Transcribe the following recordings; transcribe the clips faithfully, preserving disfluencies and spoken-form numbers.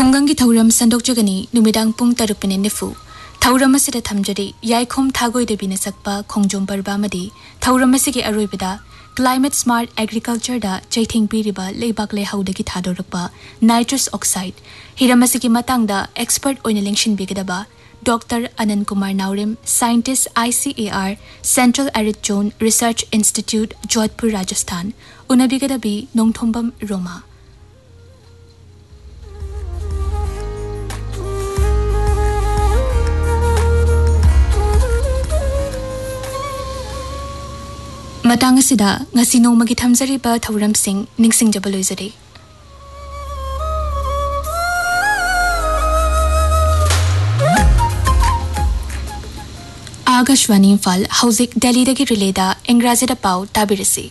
Khungangi Thauram Sandokjagani, Numidang Pung Tarupin Nifu, Tauramasi Tamjari, Yaikom Tagoi de Binasakpa, Kongjom Barbamadi, Tauramasi Arubida, Climate Smart Agriculture da, Jaiting Piriba, Lebakle Haudaki Tadorapa, Nitrous Oxide, Hiramasiki Matangda, Expert on Election Bigadaba, Doctor Anand Kumar Naurim, Scientist I C A R, Central Arid Zone Research Institute, Jodhpur, Rajasthan, Unabigadabi, Nongthombam, Roma. Matang asida, ngasi nongmagi thamjariba Thauram Singh, Ningsingjaba loizari. Agashwani Imphal, Hauzik Delhi dagi releda, Engrazida Pau, Tabirisi.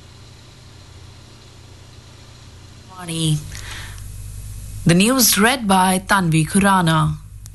The news read by Tanvi Khurana.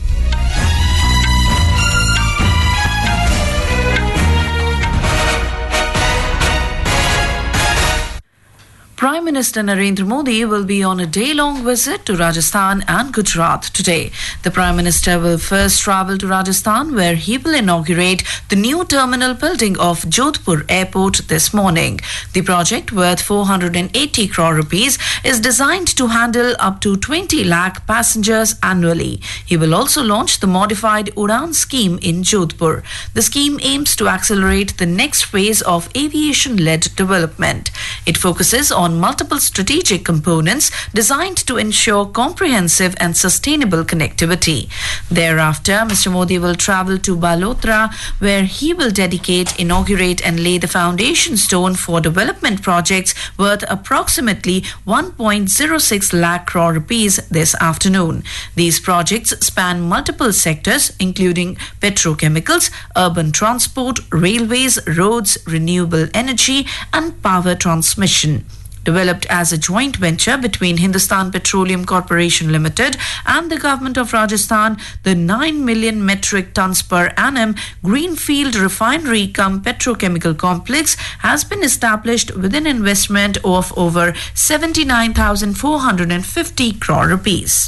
Prime Minister Narendra Modi will be on a day-long visit to Rajasthan and Gujarat today. The Prime Minister will first travel to Rajasthan, where he will inaugurate the new terminal building of Jodhpur Airport this morning. The project, worth four hundred eighty crore rupees, is designed to handle up to twenty lakh passengers annually. He will also launch the modified Udan scheme in Jodhpur. The scheme aims to accelerate the next phase of aviation-led development. It focuses on multiple strategic components designed to ensure comprehensive and sustainable connectivity. Thereafter, Mister Modi will travel to Balotra, where he will dedicate, inaugurate and lay the foundation stone for development projects worth approximately one point zero six lakh crore rupees this afternoon. These projects span multiple sectors, including petrochemicals, urban transport, railways, roads, renewable energy and power transmission. Developed as a joint venture between Hindustan Petroleum Corporation Limited and the Government of Rajasthan, the nine million metric tons per annum Greenfield Refinery cum Petrochemical Complex has been established with an investment of over seventy-nine thousand four hundred fifty crore rupees.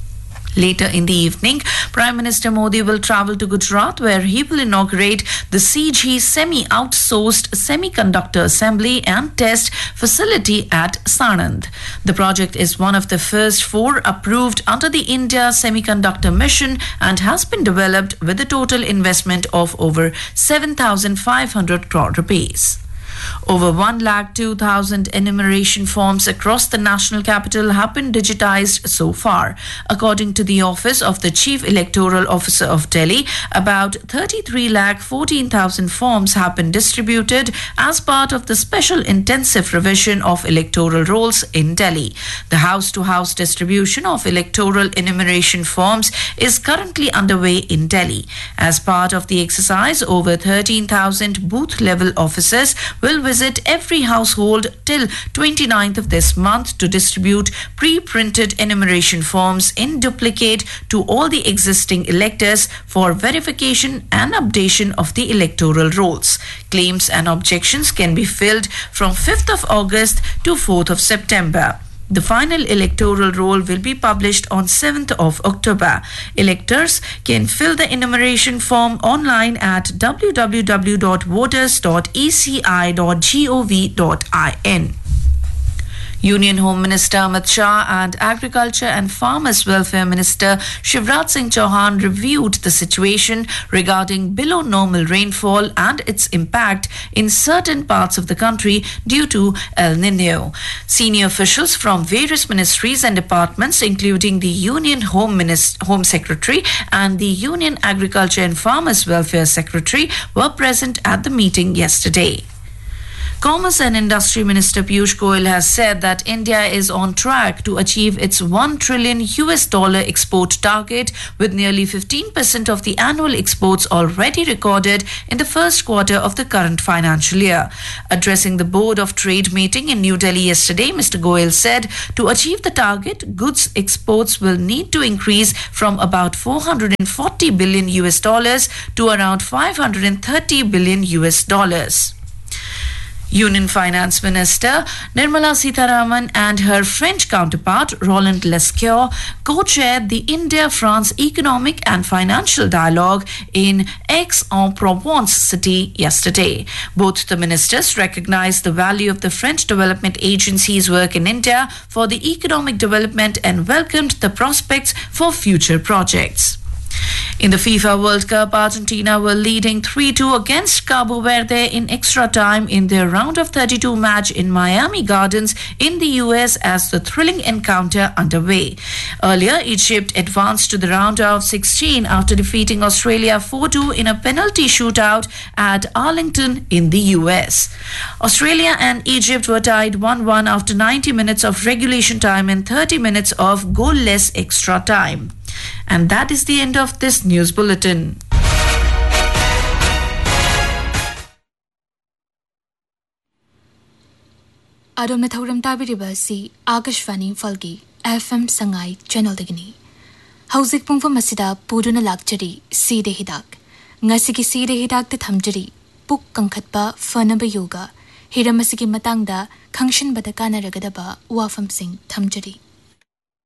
Later in the evening, Prime Minister Modi will travel to Gujarat, where he will inaugurate the C G Semi-Outsourced Semiconductor Assembly and Test Facility at Sanand. The project is one of the first four approved under the India Semiconductor Mission and has been developed with a total investment of over seven thousand five hundred crore rupees. Over one lakh two thousand enumeration forms across the national capital have been digitized so far. According to the Office of the Chief Electoral Officer of Delhi, about thirty-three lakh fourteen thousand forms have been distributed as part of the special intensive revision of electoral rolls in Delhi. The house-to-house distribution of electoral enumeration forms is currently underway in Delhi. As part of the exercise, over thirteen thousand booth-level officers will visit every household till twenty-ninth of this month to distribute pre-printed enumeration forms in duplicate to all the existing electors for verification and updation of the electoral rolls. Claims and objections can be filled from fifth of August to fourth of September. The final electoral roll will be published on seventh of October. Electors can fill the enumeration form online at w w w dot voters dot e c i dot gov dot in. Union Home Minister Amit Shah and Agriculture and Farmers Welfare Minister Shivraj Singh Chauhan reviewed the situation regarding below normal rainfall and its impact in certain parts of the country due to El Nino. Senior officials from various ministries and departments, including the Union Home, Minist- Home Secretary and the Union Agriculture and Farmers Welfare Secretary, were present at the meeting yesterday. Commerce and Industry Minister Piyush Goyal has said that India is on track to achieve its one trillion U S dollar export target, with nearly fifteen percent of the annual exports already recorded in the first quarter of the current financial year. Addressing the Board of Trade meeting in New Delhi yesterday, Mister Goyal said to achieve the target, goods exports will need to increase from about four hundred forty billion U S dollars to around five hundred thirty billion U S dollars. Union Finance Minister Nirmala Sitharaman and her French counterpart Roland Lescure co-chaired the India-France Economic and Financial Dialogue in Aix-en-Provence city yesterday. Both the ministers recognized the value of the French Development Agency's work in India for the economic development and welcomed the prospects for future projects. In the FIFA World Cup, Argentina were leading three two against Cabo Verde in extra time in their round of thirty-two match in Miami Gardens in the U S as the thrilling encounter underway. Earlier, Egypt advanced to the round of sixteen after defeating Australia four two in a penalty shootout at Arlington in the U S. Australia and Egypt were tied one one after ninety minutes of regulation time and thirty minutes of goal-less extra time. And that is the end of this news bulletin. Adom thauram tabiriba si Akashvani Falgi F M Sangai channel dagini. Hauzik pungfa masida puduna lakjari si de hidak. Ngasigi si de hidak te thamjari puk kangkhatpa fanaba yoga. Hiramasigi matangda kangshin badakana ragadaba wafam sing thamjari.